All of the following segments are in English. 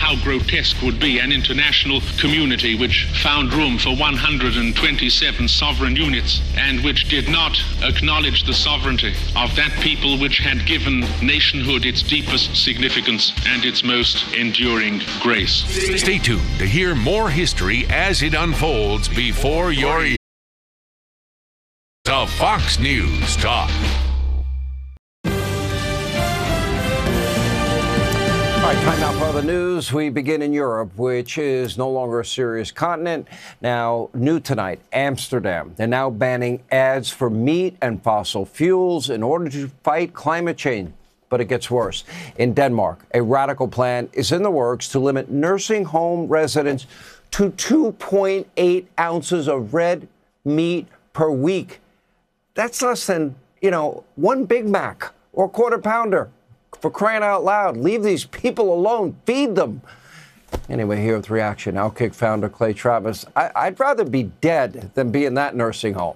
how grotesque would be an international community which found room for 127 sovereign units and which did not acknowledge the sovereignty of that people which had given nationhood its deepest significance and its most enduring grace. Stay tuned to hear more history as it unfolds before your ears. The Fox News Talk. All right, time now for other news. We begin in Europe, which is no longer a serious continent. Now, new tonight, Amsterdam. They're now banning ads for meat and fossil fuels in order to fight climate change. But it gets worse. In Denmark, a radical plan is in the works to limit nursing home residents to 2.8 ounces of red meat per week. That's less than, one Big Mac or quarter pounder. For crying out loud, leave these people alone, feed them. Anyway, here with reaction, Outkick founder Clay Travis. I'd rather be dead than be in that nursing home.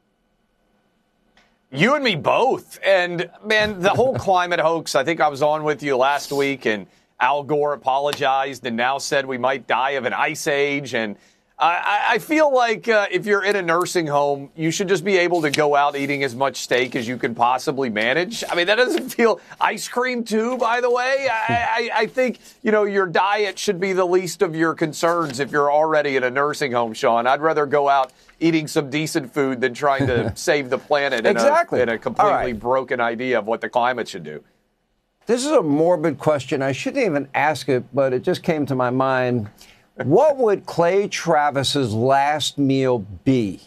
You and me both. And, man, the whole climate hoax, I think I was on with you last week, and Al Gore apologized and now said we might die of an ice age. And I feel like if you're in a nursing home, you should just be able to go out eating as much steak as you can possibly manage. I mean, that doesn't feel ice cream, too, by the way. I think, your diet should be the least of your concerns if you're already in a nursing home, Sean. I'd rather go out eating some decent food than trying to save the planet in a completely broken idea of what the climate should do. This is a morbid question. I shouldn't even ask it, but it just came to my mind. What would Clay Travis's last meal be?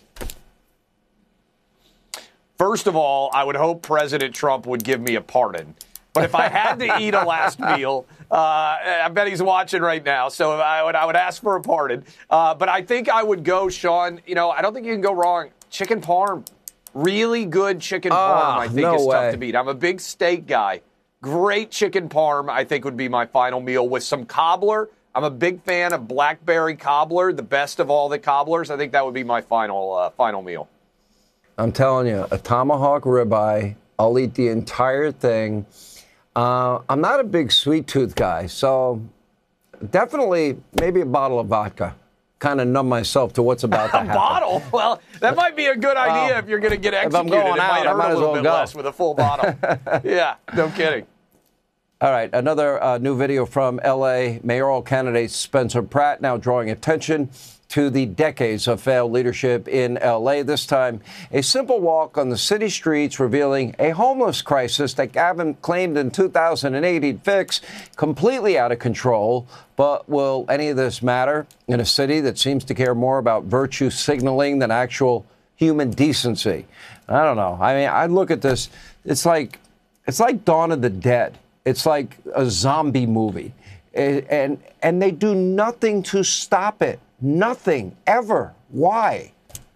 First of all, I would hope President Trump would give me a pardon. But if I had to eat a last meal, I bet he's watching right now, so I would ask for a pardon. But I think I would go, Sean, I don't think you can go wrong. Chicken parm. Really good chicken parm, I think, is tough to beat. I'm a big steak guy. Great chicken parm, I think, would be my final meal with some cobbler. I'm a big fan of blackberry cobbler, the best of all the cobblers. I think that would be my final meal. I'm telling you, a tomahawk ribeye, I'll eat the entire thing. I'm not a big sweet tooth guy, so definitely maybe a bottle of vodka. Kind of numb myself to what's about to happen. A bottle? Well, that might be a good idea if you're going to get executed. If I'm going out, it might I might hurt as a little well bit go. less with a full bottle. Yeah, no kidding. All right, another new video from L.A. Mayoral candidate Spencer Pratt now drawing attention to the decades of failed leadership in L.A. This time, a simple walk on the city streets revealing a homeless crisis that Gavin claimed in 2008 he'd fix, completely out of control. But will any of this matter in a city that seems to care more about virtue signaling than actual human decency? I don't know. I mean, I look at this. It's like Dawn of the Dead. It's like a zombie movie, and they do nothing to stop it. Nothing, ever. Why?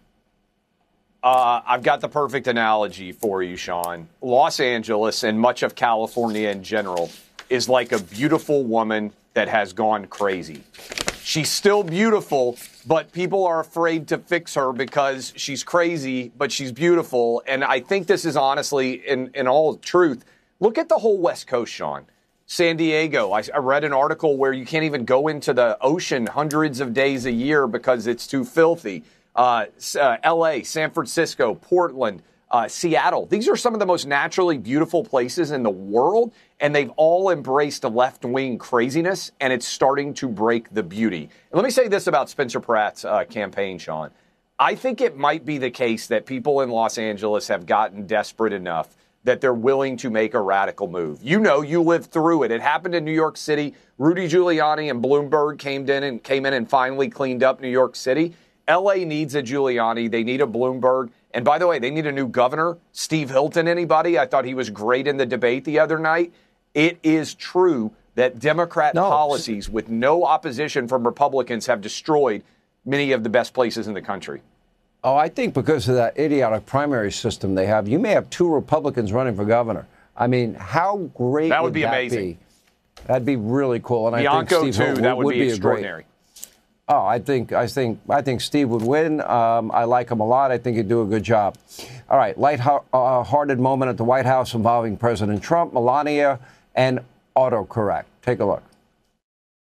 I've got the perfect analogy for you, Sean. Los Angeles and much of California in general is like a beautiful woman that has gone crazy. She's still beautiful, but people are afraid to fix her because she's crazy, but she's beautiful. And I think this is honestly, in all truth, look at the whole West Coast, Sean. San Diego, I read an article where you can't even go into the ocean hundreds of days a year because it's too filthy. L.A., San Francisco, Portland, Seattle. These are some of the most naturally beautiful places in the world, and they've all embraced left-wing craziness, and it's starting to break the beauty. And let me say this about Spencer Pratt's campaign, Sean. I think it might be the case that people in Los Angeles have gotten desperate enough that they're willing to make a radical move. You lived through it. It happened in New York City. Rudy Giuliani and Bloomberg came in and finally cleaned up New York City. L.A. needs a Giuliani. They need a Bloomberg. And by the way, they need a new governor. Steve Hilton, anybody? I thought he was great in the debate the other night. It is true that Democrat policies with no opposition from Republicans have destroyed many of the best places in the country. Oh, I think because of that idiotic primary system they have, you may have two Republicans running for governor. I mean, how great would be amazing. That'd be really cool. And Bianco, I think Steve too, that would be extraordinary. I think Steve would win. I like him a lot. I think he'd do a good job. All right, light-hearted moment at the White House involving President Trump, Melania, and autocorrect. Take a look.